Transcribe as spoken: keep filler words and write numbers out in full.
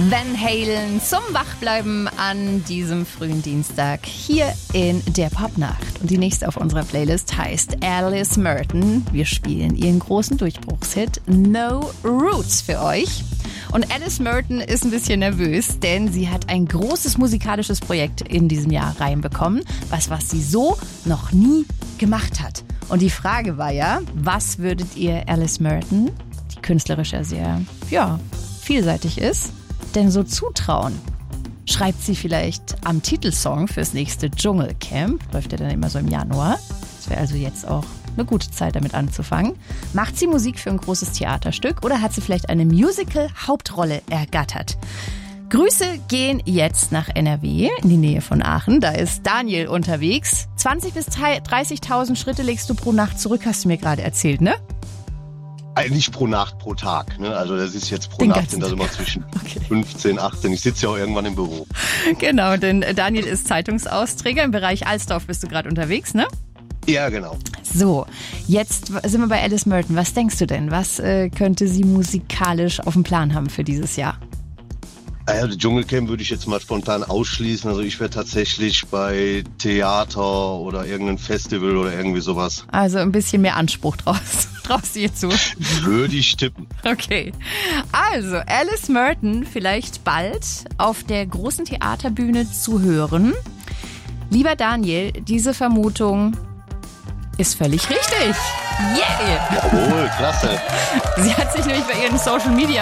Van Halen zum Wachbleiben an diesem frühen Dienstag hier in der Popnacht. Und die nächste auf unserer Playlist heißt Alice Merton. Wir spielen ihren großen Durchbruchshit No Roots für euch. Und Alice Merton ist ein bisschen nervös, denn sie hat ein großes musikalisches Projekt in diesem Jahr reinbekommen, was, was sie so noch nie gemacht hat. Und die Frage war ja, was würdet ihr Alice Merton, die künstlerisch ja sehr, ja, vielseitig ist, denn so zutrauen? Schreibt sie vielleicht am Titelsong fürs nächste Dschungelcamp? Läuft ja dann immer so im Januar. Das wäre also jetzt auch eine gute Zeit, damit anzufangen. Macht sie Musik für ein großes Theaterstück oder hat sie vielleicht eine Musical-Hauptrolle ergattert? Grüße gehen jetzt nach N R W, in die Nähe von Aachen. Da ist Daniel unterwegs. zwanzig bis dreißigtausend Schritte legst du pro Nacht zurück, hast du mir gerade erzählt, ne? Nicht pro Nacht, pro Tag. Ne? Also das ist jetzt pro Den Nacht, sind das Tag. immer zwischen Okay. fünfzehn, achtzehn. Ich sitze ja auch irgendwann im Büro. Genau, denn Daniel ist Zeitungsausträger. Im Bereich Alsdorf bist du gerade unterwegs, ne? Ja, genau. So, jetzt sind wir bei Alice Merton. Was denkst du denn? Was äh, könnte sie musikalisch auf dem Plan haben für dieses Jahr? Also das Dschungelcamp würde ich jetzt mal spontan ausschließen. Also ich wäre tatsächlich bei Theater oder irgendein Festival oder irgendwie sowas. Also ein bisschen mehr Anspruch draus. Traust du ihr zu? Würde ich tippen. Okay. Also, Alice Merton vielleicht bald auf der großen Theaterbühne zu hören. Lieber Daniel, diese Vermutung ist völlig richtig. Yeah! Jawohl, klasse. Sie hat sich nämlich bei ihren Social Media